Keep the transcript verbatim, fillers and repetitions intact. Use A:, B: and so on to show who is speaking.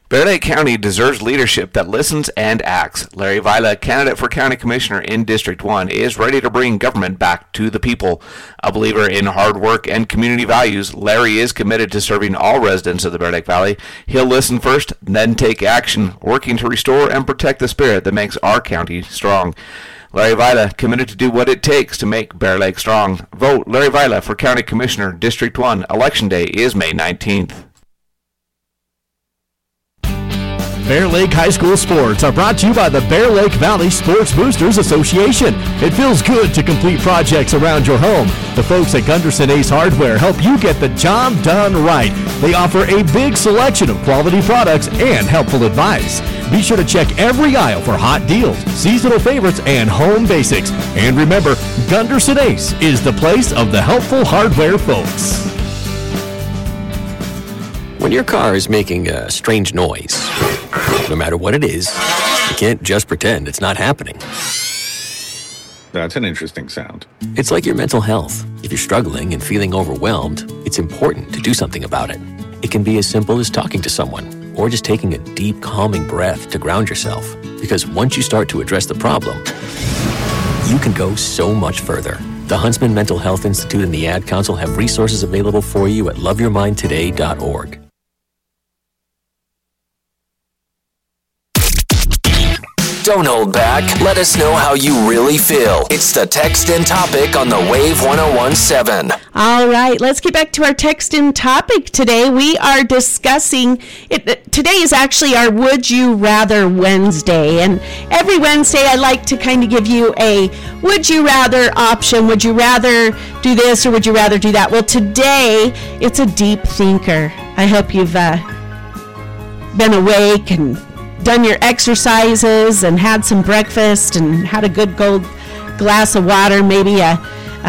A: Bear Lake County deserves leadership that listens and acts. Larry Vila, candidate for County Commissioner in District one, is ready to bring government back to the people. A believer in hard work and community values, Larry is committed to serving all residents of the Bear Lake Valley. He'll listen first, then take action, working to restore and protect the spirit that makes our county strong. Larry Vila, committed to do what it takes to make Bear Lake strong. Vote Larry Vila for County Commissioner, District one. Election Day is May nineteenth.
B: Bear Lake High School sports are brought to you by the Bear Lake Valley Sports Boosters Association. It feels good to complete projects around your home. The folks at Gunderson Ace Hardware help you get the job done right. They offer a big selection of quality products and helpful advice. Be sure to check every aisle for hot deals, seasonal favorites, and home basics. And remember, Gunderson Ace is the place of the helpful hardware folks.
C: When your car is making a strange noise, no matter what it is, you can't just pretend it's not happening.
D: That's an interesting sound.
C: It's like your mental health. If you're struggling and feeling overwhelmed, it's important to do something about it. It can be as simple as talking to someone or just taking a deep, calming breath to ground yourself. Because once you start to address the problem, you can go so much further. The Huntsman Mental Health Institute and the Ad Council have resources available for you at love your mind today dot org.
E: Don't hold back. Let us know how you really feel. It's the Text In Topic on the Wave one oh one point seven.
F: All right, let's get back to our Text In Topic today. We are discussing, it. Today is actually our Would You Rather Wednesday. And every Wednesday I like to kind of give you a Would You Rather option. Would you rather do this or would you rather do that? Well, today it's a deep thinker. I hope you've uh, been awake and done your exercises and had some breakfast and had a good cold glass of water, maybe a